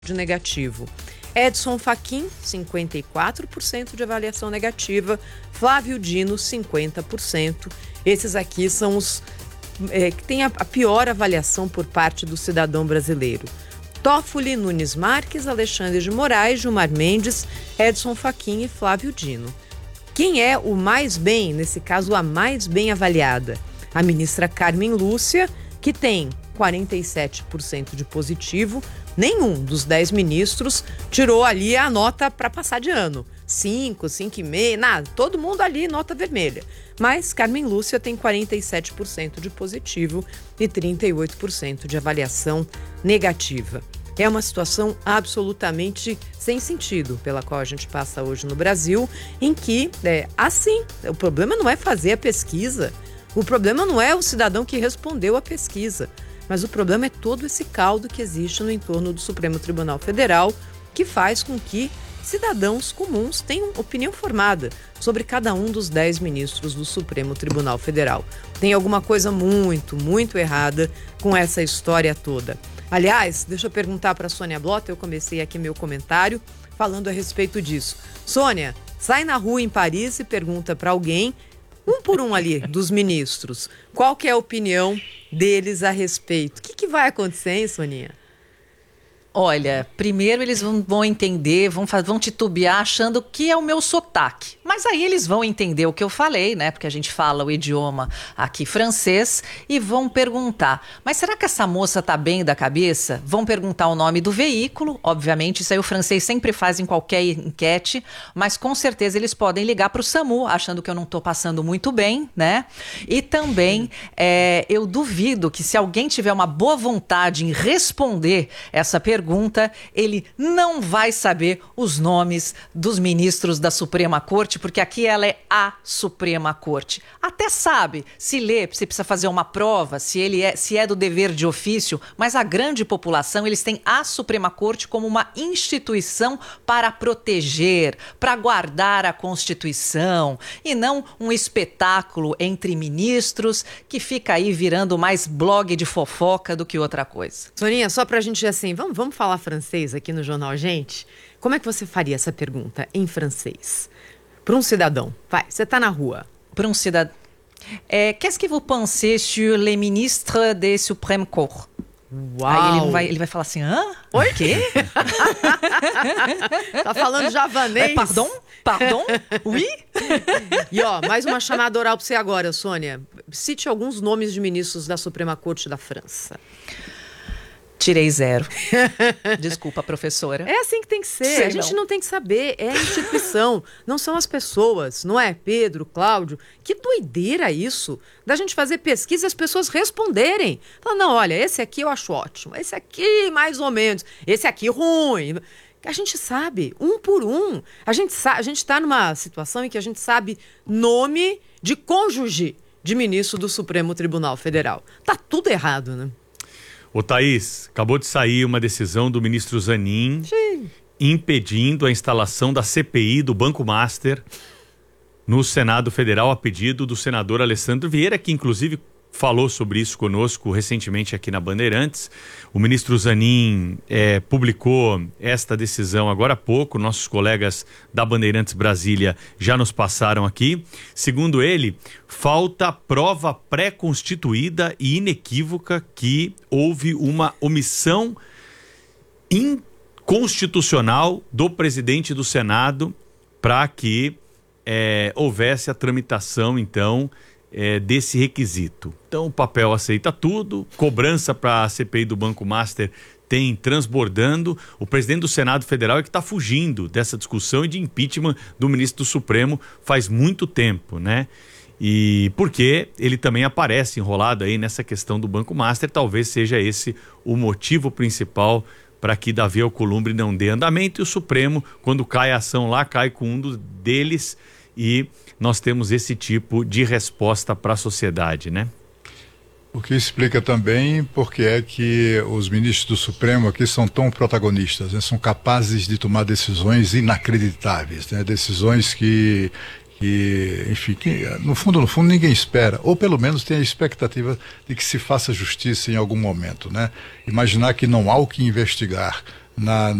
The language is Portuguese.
de negativo. Edson Fachin, 54% de avaliação negativa. Flávio Dino, 50%. Esses aqui são os que têm a pior avaliação por parte do cidadão brasileiro. Toffoli, Nunes Marques, Alexandre de Moraes, Gilmar Mendes, Edson Fachin e Flávio Dino. Quem é o mais bem, nesse caso a mais bem avaliada? A ministra Carmen Lúcia, que tem 47% de positivo. Nenhum dos 10 ministros tirou ali a nota para passar de ano. 5, 5,5, nada. Todo mundo ali nota vermelha. Mas Carmen Lúcia tem 47% de positivo e 38% de avaliação negativa. É uma situação absolutamente sem sentido pela qual a gente passa hoje no Brasil, em que, o problema não é fazer a pesquisa, o problema não é o cidadão que respondeu a pesquisa, mas o problema é todo esse caldo que existe no entorno do Supremo Tribunal Federal, que faz com que cidadãos comuns tenham opinião formada sobre cada um dos 10 ministros do Supremo Tribunal Federal. Tem alguma coisa muito, muito errada com essa história toda. Aliás, deixa eu perguntar para a Sônia Blota, eu comecei aqui meu comentário falando a respeito disso. Sônia, sai na rua em Paris e pergunta para alguém, um por um ali, dos ministros, qual que é a opinião deles a respeito. O que vai acontecer, hein, Soninha? Olha, primeiro eles vão entender, vão titubear achando que é o meu sotaque. Mas aí eles vão entender o que eu falei, né? Porque a gente fala o idioma aqui francês e vão perguntar, mas será que essa moça tá bem da cabeça? Vão perguntar o nome do veículo, obviamente, isso aí o francês sempre faz em qualquer enquete, mas com certeza eles podem ligar para o SAMU, achando que eu não tô passando muito bem, né? E também eu duvido que se alguém tiver uma boa vontade em responder essa pergunta, ele não vai saber os nomes dos ministros da Suprema Corte, porque aqui ela é a Suprema Corte. Até sabe, se lê, se precisa fazer uma prova, se é do dever de ofício, mas a grande população, eles têm a Suprema Corte como uma instituição para proteger, para guardar a Constituição, e não um espetáculo entre ministros que fica aí virando mais blog de fofoca do que outra coisa. Soninha, só pra gente assim, vamos falar francês aqui no Jornal Gente? Como é que você faria essa pergunta em francês? Para um cidadão. Vai, você tá na rua. Para um cidadão. Qu'est-ce que vous pensez sur les ministres des Suprême Cour? Uau! Aí ele vai falar assim, hã? Oi? Quê? Tá falando javanês? Pardon? Oui? E mais uma chamada oral pra você agora, Sônia. Cite alguns nomes de ministros da Suprema Corte da França. Tirei 0. Desculpa, professora. É assim que tem que ser. A gente não tem que saber. É a instituição. Não são as pessoas. Não é Pedro, Cláudio. Que doideira isso. Da gente fazer pesquisa e as pessoas responderem. Falar, não, olha, esse aqui eu acho ótimo. Esse aqui, mais ou menos. Esse aqui, ruim. A gente sabe, um por um. A gente está numa situação em que a gente sabe nome de cônjuge de ministro do Supremo Tribunal Federal. Tá tudo errado, né? Ô Thaís, acabou de sair uma decisão do ministro Zanin impedindo a instalação da CPI do Banco Master no Senado Federal a pedido do senador Alessandro Vieira, que inclusive falou sobre isso conosco recentemente aqui na Bandeirantes. O ministro Zanin publicou esta decisão agora há pouco, nossos colegas da Bandeirantes Brasília já nos passaram aqui. Segundo ele, falta prova pré-constituída e inequívoca que houve uma omissão inconstitucional do presidente do Senado para que houvesse a tramitação, então, desse requisito. Então o papel aceita tudo, cobrança para a CPI do Banco Master tem transbordando. O presidente do Senado Federal é que está fugindo dessa discussão e de impeachment do ministro do Supremo faz muito tempo, né? E porque ele também aparece enrolado aí nessa questão do Banco Master, talvez seja esse o motivo principal para que Davi Alcolumbre não dê andamento, e o Supremo, quando cai a ação lá, cai com um deles, e nós temos esse tipo de resposta para a sociedade, né? O que explica também porque é que os ministros do Supremo aqui são tão protagonistas, né? São capazes de tomar decisões inacreditáveis, né? Decisões que enfim, que no fundo ninguém espera, ou pelo menos tem a expectativa de que se faça justiça em algum momento, né? Imaginar que não há o que investigar na